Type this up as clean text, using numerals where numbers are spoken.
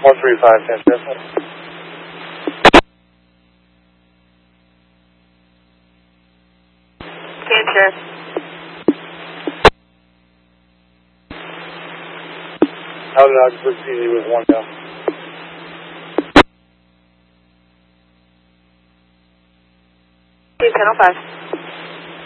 135, fantastic. Cancer. Out of Oxford, easy with 1 down. Team 1005.